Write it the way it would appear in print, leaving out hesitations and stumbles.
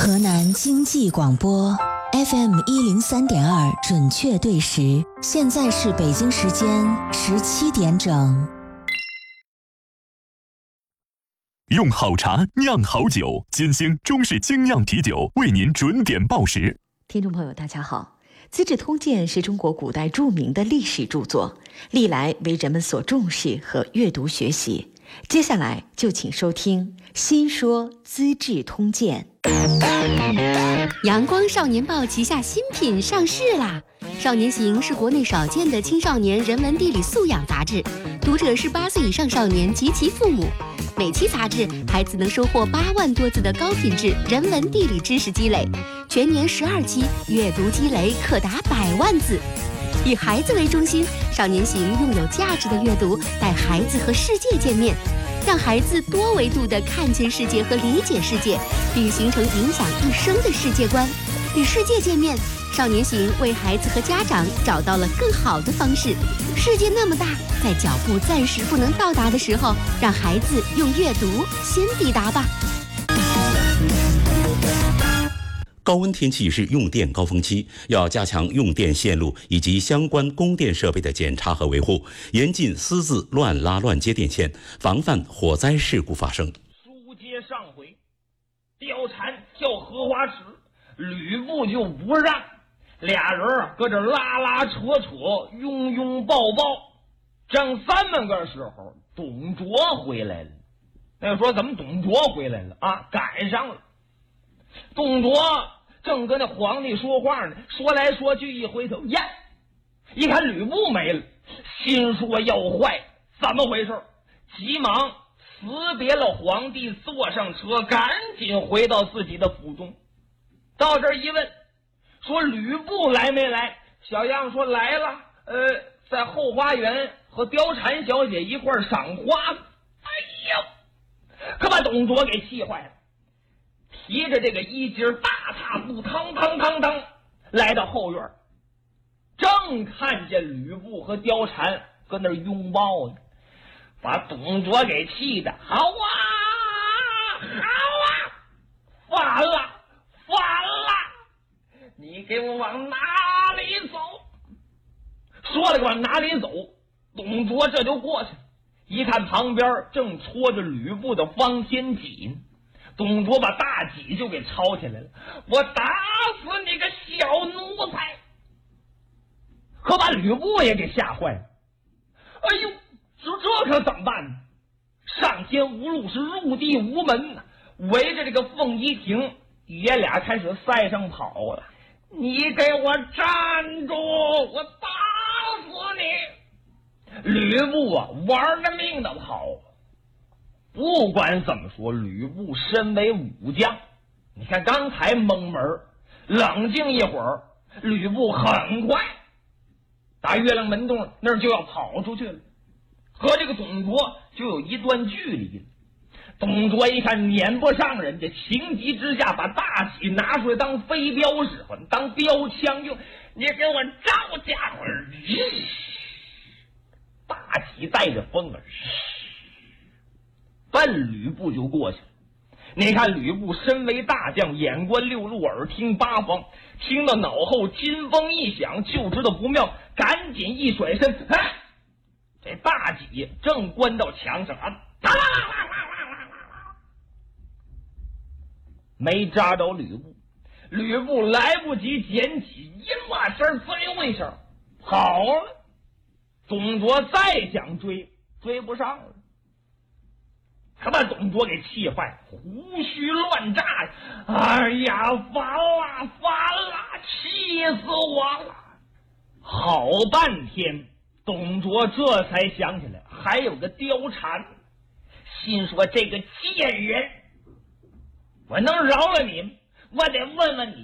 河南经济广播 FM103.2 准确对时，现在是北京时间17点整。 用好茶酿好酒，金星中式精酿啤酒为您准点报时。 听众朋友大家好，《资治通鉴》是中国古代著名的历史著作，历来为人们所重视和阅读学习。接下来就请收听新说《资治通鉴》。 阳光少年报旗下新品上市啦！少年行是国内少见的青少年人文地理素养杂志，读者是8岁以上少年及其父母。每期杂志，孩子能收获8万多字的高品质人文地理知识积累，全年12期，阅读积累可达100万字。以孩子为中心，少年行用有价值的阅读带孩子和世界见面，让孩子多维度地看见世界和理解世界，并形成影响一生的世界观。与世界见面，少年行为孩子和家长找到了更好的方式。世界那么大，在脚步暂时不能到达的时候，让孩子用阅读先抵达吧。 高温天气是用电高峰期，要加强用电线路以及相关供电设备的检查和维护，严禁私自乱拉乱接电线，防范火灾事故发生。 书接上回，貂蝉叫荷花池，吕布就不让，俩人搁这拉拉扯扯，拥拥抱抱。正3门个时候，董卓回来了。那说怎么董卓回来了啊？赶上了。董卓正跟那皇帝说话呢，说来说去，一回头呀，一看吕布没了，心说要坏，怎么回事？急忙辞别了皇帝，坐上车，赶紧回到自己的府中。到这儿一问，说吕布来没来？小样说来了，在后花园和貂蝉小姐一块赏花。哎呦，可把董卓给气坏了。提着这个衣襟，大踏步，腾腾腾腾来到后院，正看见吕布和貂蝉跟那儿拥抱呢，把董卓给气的好啊好啊，烦了烦了，你给我往哪里走？说了个往哪里走，董卓这就过去，一看旁边正戳着吕布的方天戟呢，董卓把大戟就给抄起来了，我打死你个小奴才！可把吕布也给吓坏了。哎呦，这可怎么办呢？上天无路，是入地无门呢。围着这个凤仪亭，爷俩开始赛上跑了。你给我站住！我打死你！吕布啊，玩了命的跑。不管怎么说，吕布身为武将，你看刚才蒙门，冷静一会儿，吕布很快打月亮门洞那儿就要跑出去了，和这个董卓就有一段距离了。董卓一看撵不上人家，情急之下把大戟拿出来当飞镖使唤，当标枪用。你给我招家伙！大戟带着风儿奔吕布就过去了。你看吕布身为大将，眼观六路，耳听八方，听到脑后金风一响，就知道不妙，赶紧一甩身，这大戟正关到墙上啊，没扎着吕布。吕布来不及捡起，一落身，飞呼一声跑了。董卓再想追不上了，他把董卓给气坏了，胡须乱炸。哎呀，烦了，气死我了！好半天，董卓这才想起来还有个貂蝉，心说这个贱人，我能饶了你，我得问问你